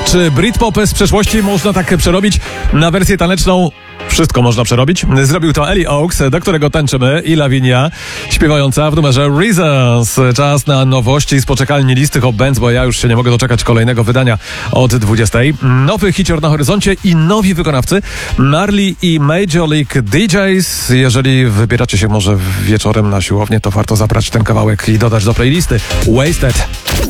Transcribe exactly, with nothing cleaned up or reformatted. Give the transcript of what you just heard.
Czy Britpop z przeszłości można tak przerobić na wersję taneczną? Wszystko można przerobić. Zrobił to Ellie Oaks, do którego tańczymy, i Lavinia, śpiewająca w numerze Reasons. Czas na nowości z poczekalni listy Hot Bands, bo ja już się nie mogę doczekać kolejnego wydania od dwudziestej. Nowy hicior na horyzoncie i nowi wykonawcy, Marley i Major League D Js. Jeżeli wybieracie się może wieczorem na siłownię, to warto zabrać ten kawałek i dodać do playlisty. Wasted.